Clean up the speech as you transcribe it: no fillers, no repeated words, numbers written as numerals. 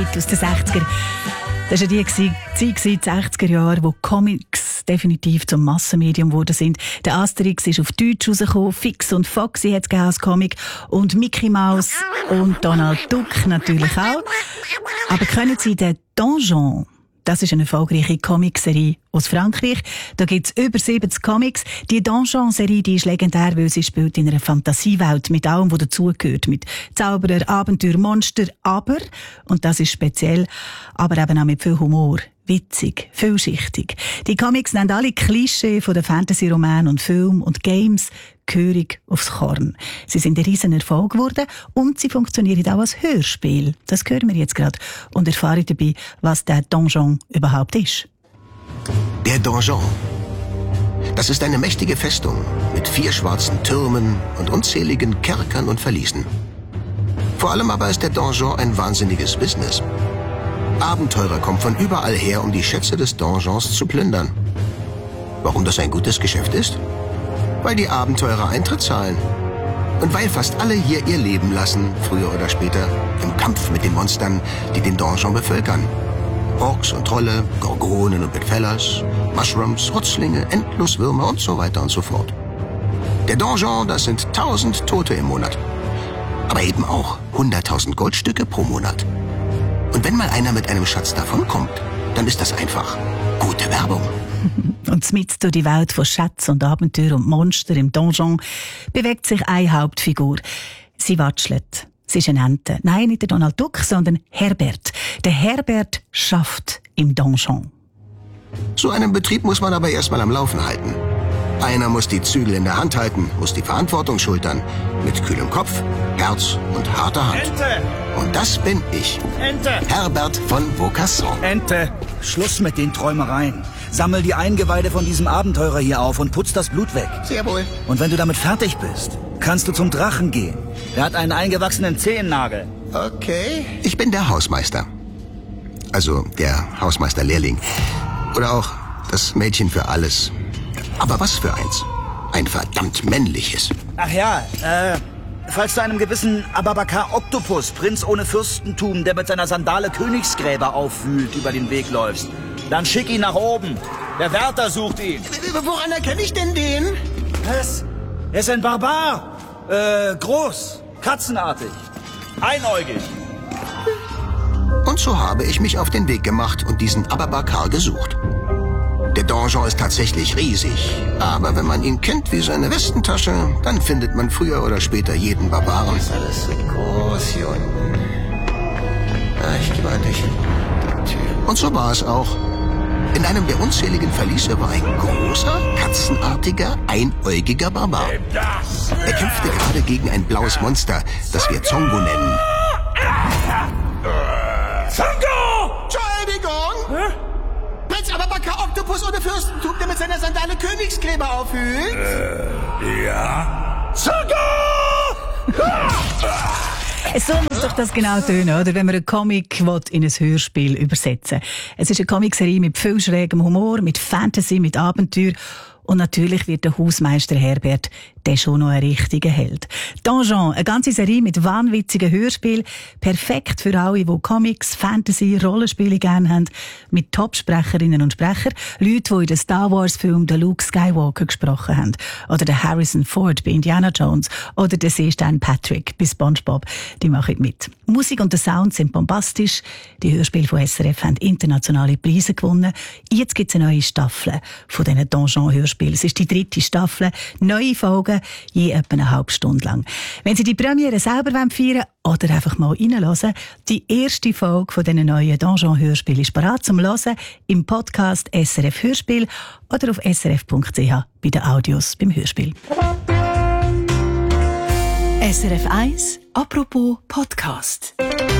Aus den 60er. Das war ja die Zeit, die 60er Jahre, wo Comics definitiv zum Massenmedium geworden sind. Der Asterix ist auf Deutsch rausgekommen, Fix und Foxy hat es als Comic und Mickey Mouse und Donald Duck natürlich auch. Aber kennen Sie den Donjon? Das ist eine erfolgreiche Comicserie aus Frankreich. Da gibt es über 70 Comics. Die Donjon-Serie, die ist legendär, weil sie spielt in einer Fantasiewelt mit allem, was dazugehört. Mit Zauberer, Abenteuer, Monster, aber, und das ist speziell, aber eben auch mit viel Humor. Witzig, vielschichtig. Die Comics nennen alle Klischee von den Fantasy-Romanen und Filmen und Games gehörig aufs Korn. Sie sind ein riesen Erfolg geworden und sie funktionieren auch als Hörspiel. Das hören wir jetzt gerade und erfahren dabei, was der Donjon überhaupt ist. Der Donjon. Das ist eine mächtige Festung mit 4 schwarzen Türmen und unzähligen Kerkern und Verließen. Vor allem aber ist der Donjon ein wahnsinniges Business. Abenteurer kommen von überall her, um die Schätze des Donjons zu plündern. Warum das ein gutes Geschäft ist? Weil die Abenteurer Eintritt zahlen. Und weil fast alle hier ihr Leben lassen, früher oder später, im Kampf mit den Monstern, die den Donjon bevölkern. Orks und Trolle, Gorgonen und Bedfellers, Mushrooms, Rutzlinge, Endloswürmer und so weiter und so fort. Der Donjon, das sind 1000 Tote im Monat. Aber eben auch 100.000 Goldstücke pro Monat. Und wenn mal einer mit einem Schatz davonkommt, dann ist das einfach gute Werbung. Und mitten durch die Welt von Schätzen und Abenteuer und Monster im Donjon bewegt sich eine Hauptfigur. Sie watschelt. Sie ist eine Ente. Nein, nicht der Donald Duck, sondern Herbert. Der Herbert schafft im Donjon. So einen Betrieb muss man aber erstmal am Laufen halten. Einer muss die Zügel in der Hand halten, muss die Verantwortung schultern. Mit kühlem Kopf, Herz und harter Hand. Ente! Und das bin ich. Ente! Herbert von Vaucasson. Ente! Schluss mit den Träumereien. Sammel die Eingeweide von diesem Abenteurer hier auf und putz das Blut weg. Sehr wohl. Und wenn du damit fertig bist, kannst du zum Drachen gehen. Der hat einen eingewachsenen Zehennagel. Okay. Ich bin der Hausmeister. Also der Hausmeisterlehrling. Oder auch das Mädchen für alles. Aber was für eins? Ein verdammt männliches. Ach ja, falls du einem gewissen Ababakar Oktopus, Prinz ohne Fürstentum, der mit seiner Sandale Königsgräber aufwühlt, über den Weg läufst, dann schick ihn nach oben. Der Wärter sucht ihn. Woran erkenne ich denn den? Was? Er ist ein Barbar. Groß, katzenartig, einäugig. Und so habe ich mich auf den Weg gemacht und diesen Ababakar gesucht. Der Donjon ist tatsächlich riesig, aber wenn man ihn kennt wie seine Westentasche, dann findet man früher oder später jeden Barbaren. Ist alles so groß hier unten. Ich gehe mal durch die Tür. Und so war es auch. In einem der unzähligen Verliese war ein großer, katzenartiger, einäugiger Barbar. Er kämpfte gerade gegen ein blaues Monster, das wir Zongo nennen. Zongo! Entschuldigung! Prinz Ababakar Oktopus ohne Fürstentum, der mit seiner Sandale Königsgräber aufhüllt? Ja? Zongo! So muss doch das genau tönen, oder? Wenn man einen Comic in ein Hörspiel übersetzen will. Es ist eine Comicserie mit viel schrägem Humor, mit Fantasy, mit Abenteuer. Und natürlich wird der Hausmeister Herbert der schon noch ein richtiger Held. Donjon, eine ganze Serie mit wahnwitzigen Hörspielen. Perfekt für alle, die Comics, Fantasy, Rollenspiele gerne haben. Mit Top-Sprecherinnen und Sprechern. Leute, die in den Star Wars-Film den Luke Skywalker gesprochen haben. Oder den Harrison Ford bei Indiana Jones. Oder den Seestern Patrick bei SpongeBob. Die machen mit. Musik und der Sound sind bombastisch. Die Hörspiele von SRF haben internationale Preise gewonnen. Jetzt gibt es eine neue Staffel von diesen Donjon-Hörspielen. Es ist die 3. Staffel. Neue Folgen, je etwa eine halbe Stunde lang. Wenn Sie die Premiere selber feiern wollen oder einfach mal reinhören, die erste Folge von diesen neuen Donjon-Hörspielen ist bereit zum Hören im Podcast SRF Hörspiel oder auf srf.ch bei den Audios beim Hörspiel. SRF 1, apropos Podcast.